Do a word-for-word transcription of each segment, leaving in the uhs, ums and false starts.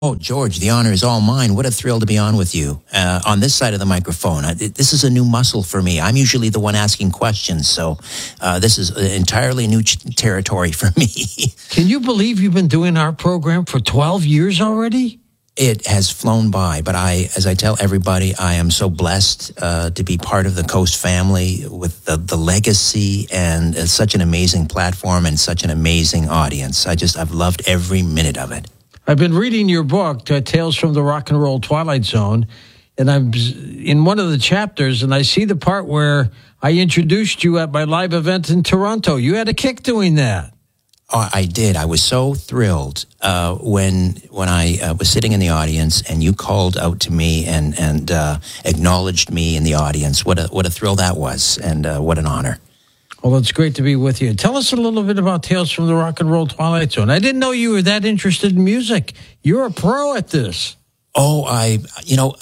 Oh, George, the honor is all mine. What a thrill to be on with you uh, on this side of the microphone. I, this is a new muscle for me. I'm usually the one asking questions, so uh, this is entirely new ch- territory for me. Can you believe you've been doing our program for twelve years already? It has flown by, but I, as I tell everybody, I am so blessed uh, to be part of the Coast family with the, the legacy and uh, such an amazing platform and such an amazing audience. I just, I've loved every minute of it. I've been reading your book, uh, Tales from the Rock and Roll Twilight Zone, and I'm in one of the chapters, and I see the part where I introduced you at my live event in Toronto. You had a kick doing that. Oh, I did. I was so thrilled uh, when when I uh, was sitting in the audience and you called out to me and and uh, acknowledged me in the audience. What a what a thrill that was, and uh, what an honor. Well, it's great to be with you. Tell us a little bit about Tales from the Rock and Roll Twilight Zone. I didn't know you were that interested in music. You're a pro at this. Oh, I, you know,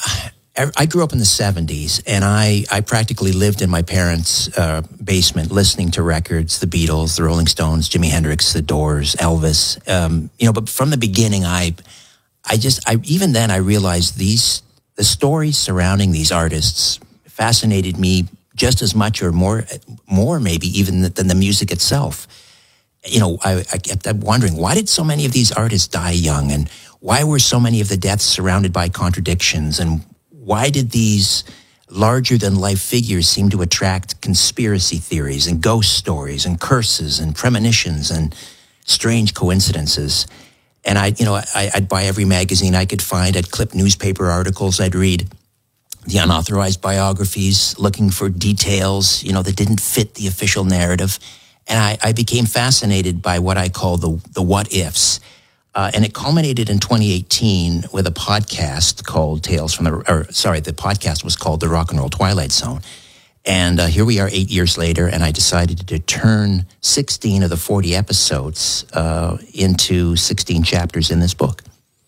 I grew up in the seventies, and I, I practically lived in my parents' uh, basement listening to records, the Beatles, the Rolling Stones, Jimi Hendrix, the Doors, Elvis. Um, you know, but from the beginning, I, I just, I even then I realized these, the stories surrounding these artists fascinated me just as much or more, more maybe even than the music itself. You know, I, I kept wondering, why did so many of these artists die young? And why were so many of the deaths surrounded by contradictions? And why did these larger-than-life figures seem to attract conspiracy theories and ghost stories and curses and premonitions and strange coincidences? And I, you know, I, I'd buy every magazine I could find. I'd clip newspaper articles. I'd read the unauthorized biographies, looking for details, you know, that didn't fit the official narrative. And I, I became fascinated by what I call the the what ifs. Uh, and it culminated in twenty eighteen with a podcast called Tales from the, or sorry, the podcast was called The Rock and Roll Twilight Zone. And uh, here we are eight years later, and I decided to turn sixteen of the forty episodes uh, into sixteen chapters in this book.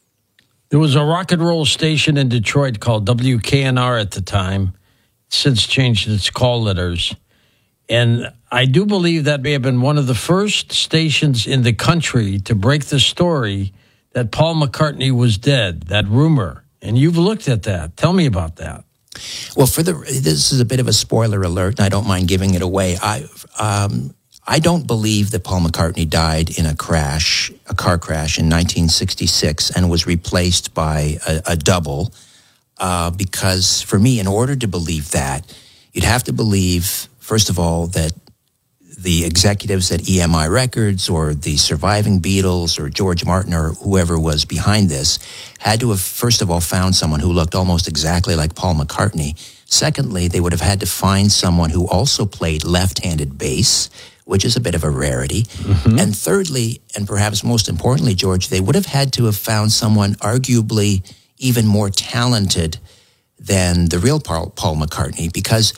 There was a rock and roll station in Detroit called W K N R at the time, since changed its call letters. And I do believe that may have been one of the first stations in the country to break the story that Paul McCartney was dead, that rumor. And you've looked at that. Tell me about that. Well, for the this is a bit of a spoiler alert, and I don't mind giving it away. I um, I don't believe that Paul McCartney died in a crash, a car crash in nineteen sixty-six and was replaced by a, a double, uh, because for me, in order to believe that, you'd have to believe, first of all, that the executives at E M I Records or the surviving Beatles or George Martin or whoever was behind this had to have, first of all, found someone who looked almost exactly like Paul McCartney. Secondly, they would have had to find someone who also played left-handed bass, which is a bit of a rarity. Mm-hmm. And thirdly, and perhaps most importantly, George, they would have had to have found someone arguably even more talented than the real Paul, Paul McCartney, because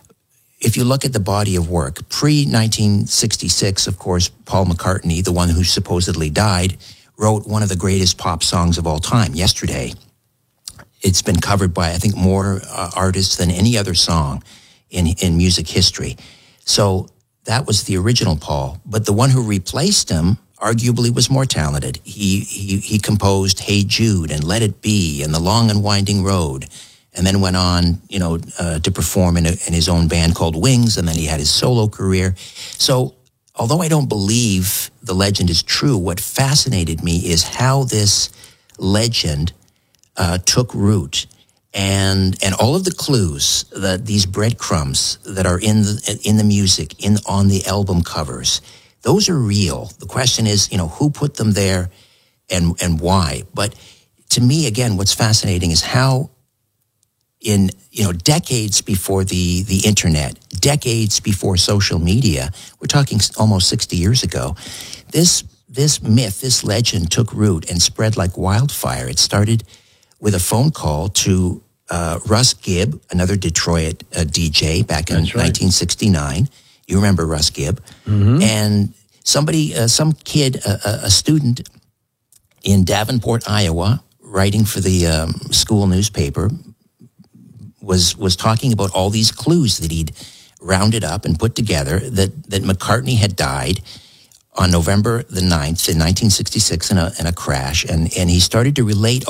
if you look at the body of work, pre-nineteen sixty-six, of course, Paul McCartney, the one who supposedly died, wrote one of the greatest pop songs of all time, Yesterday. It's been covered by, I think, more uh, artists than any other song in, in music history. So that was the original Paul. But the one who replaced him arguably was more talented. He, he, he composed Hey Jude and Let It Be and The Long and Winding Road, and then went on, you know, uh, to perform in, a, in his own band called Wings, and then he had his solo career. So although I don't believe the legend is true, what fascinated me is how this legend uh, took root, and and all of the clues, that these breadcrumbs that are in the in the music, in on the album covers, those are real. The question is, you know, who put them there, and and why? But to me, again, what's fascinating is how, in, you know, decades before the, the internet, decades before social media, we're talking almost sixty years ago, this this myth, this legend took root and spread like wildfire. It started with a phone call to uh, Russ Gibb, another Detroit uh, D J back in right. nineteen sixty-nine. You remember Russ Gibb. Mm-hmm. And somebody, uh, some kid, uh, a student in Davenport, Iowa, writing for the um, school newspaper, was was talking about all these clues that he'd rounded up and put together, that, that McCartney had died on November the ninth in nineteen sixty-six in a, in a crash. And, and he started to relate